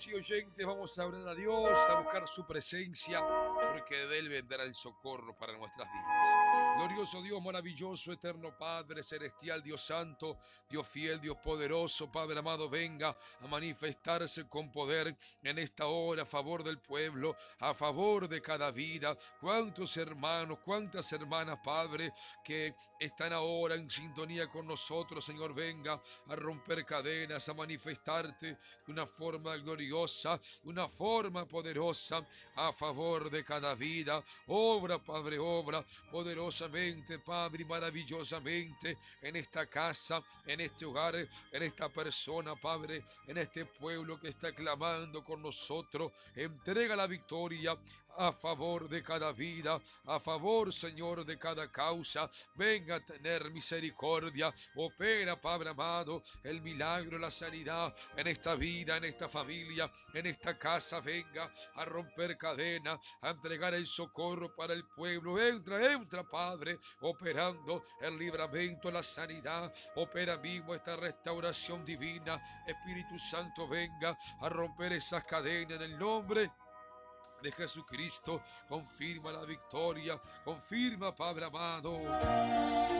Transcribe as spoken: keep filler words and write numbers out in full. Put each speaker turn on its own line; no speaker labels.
Amigas y oyentes, vamos a orar a Dios, a buscar su presencia, porque de Él vendrá el socorro para nuestras vidas. Glorioso Dios, maravilloso, eterno Padre celestial, Dios santo, Dios fiel, Dios poderoso, Padre amado, venga a manifestarse con poder en esta hora a favor del pueblo, a favor de cada vida. Cuántos hermanos, cuántas hermanas, Padre, que están ahora en sintonía con nosotros, Señor, venga a romper cadenas, a manifestarte de una forma gloriosa, una forma poderosa a favor de cada vida. Obra, Padre, obra poderosamente, Padre, y maravillosamente en esta casa, en este hogar, en esta persona, Padre, en este pueblo que está clamando con nosotros. Entrega la victoria a favor de cada vida, a favor, Señor, de cada causa. Venga a tener misericordia. Opera, Padre amado, el milagro, la sanidad en esta vida, en esta familia, en esta casa. Venga a romper cadenas, a entregar el socorro para el pueblo. Entra, entra, Padre, operando el libramiento, la sanidad. Opera mismo esta restauración divina. Espíritu Santo, venga a romper esas cadenas en el nombre de Jesucristo. Confirma la victoria, confirma, Padre amado.